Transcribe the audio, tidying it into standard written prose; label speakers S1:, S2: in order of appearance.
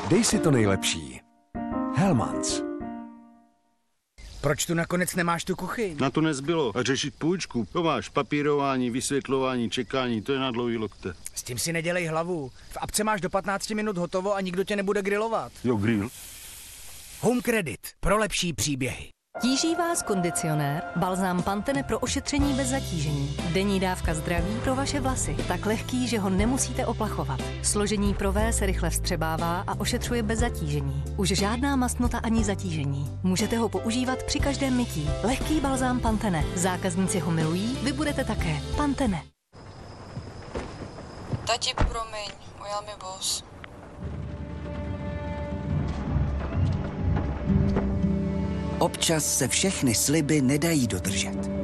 S1: Dej si to nejlepší. Hellmann's.
S2: Proč tu nakonec nemáš tu kuchyň?
S3: Na to nezbylo. A řešit půjčku. To máš papírování, vysvětlování, čekání, to je na dlouhý lokte.
S2: S tím si nedělej hlavu. V apce máš do 15 minut hotovo a nikdo tě nebude grilovat.
S3: Jo, grill.
S2: Home Credit. Pro lepší příběhy.
S4: Tíží vás kondicionér, balzám Pantene pro ošetření bez zatížení. Denní dávka zdraví pro vaše vlasy. Tak lehký, že ho nemusíte oplachovat. Složení pro V se rychle vstřebává a ošetřuje bez zatížení. Už žádná mastnota ani zatížení. Můžete ho používat při každém mytí. Lehký balzám Pantene. Zákazníci ho milují, vy budete také. Pantene.
S5: Tati, promiň, ujel mi vůz.
S6: Občas se všechny sliby nedají dodržet.